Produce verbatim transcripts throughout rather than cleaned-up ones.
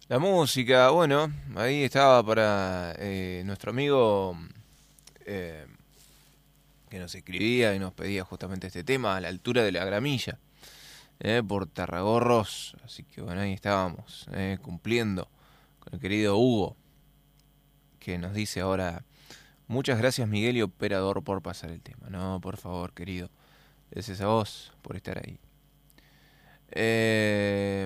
La música, bueno, ahí estaba para eh, nuestro amigo eh, que nos escribía y nos pedía justamente este tema a la altura de la gramilla, eh, por Tarragorros. Así que bueno, ahí estábamos, eh, cumpliendo con el querido Hugo, que nos dice ahora: muchas gracias Miguel y operador por pasar el tema. No, por favor, querido, gracias a vos por estar ahí. Eh,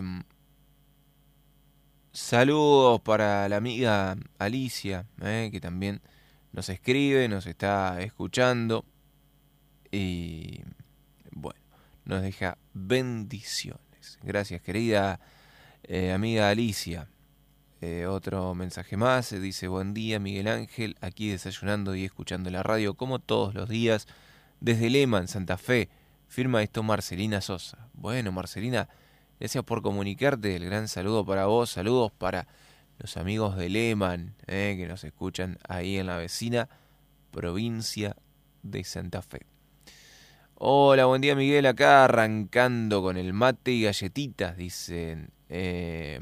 Saludos para la amiga Alicia, eh, que también nos escribe, nos está escuchando y bueno, nos deja bendiciones. Gracias, querida eh, amiga Alicia. Eh, otro mensaje más, eh, dice: buen día Miguel Ángel, aquí desayunando y escuchando la radio como todos los días desde Lema, en Santa Fe. Firma esto Marcelina Sosa. Bueno, Marcelina, gracias por comunicarte. El gran saludo para vos. Saludos para los amigos de Lehman, eh, que nos escuchan ahí en la vecina provincia de Santa Fe. Hola, buen día Miguel. Acá arrancando con el mate y galletitas, dicen. Eh,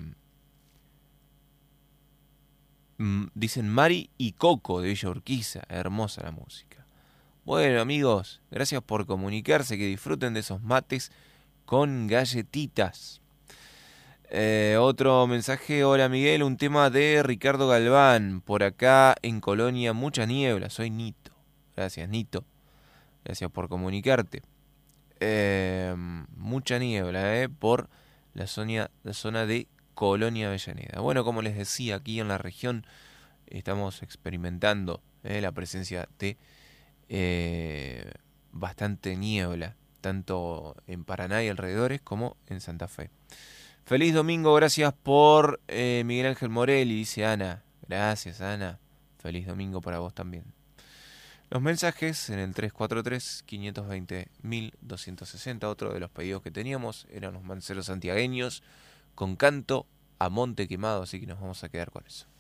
dicen Mari y Coco de Villa Urquiza. Hermosa la música. Bueno, amigos, gracias por comunicarse. Que disfruten de esos mates con galletitas. Eh, otro mensaje: hola Miguel, un tema de Ricardo Galván. Por acá en Colonia mucha niebla, soy Nito. Gracias, Nito, gracias por comunicarte. Eh, mucha niebla, eh, por la zona, la zona de Colonia Avellaneda. Bueno, como les decía, aquí en la región estamos experimentando eh, la presencia de eh, bastante niebla, tanto en Paraná y alrededores como en Santa Fe. Feliz domingo, gracias por eh, Miguel Ángel Morelli, dice Ana. Gracias, Ana. Feliz domingo para vos también. Los mensajes en el tres cuatro tres, cinco dos cero, doscientos sesenta. Otro de los pedidos que teníamos eran los manceros santiagueños con Canto a Monte Quemado, así que nos vamos a quedar con eso.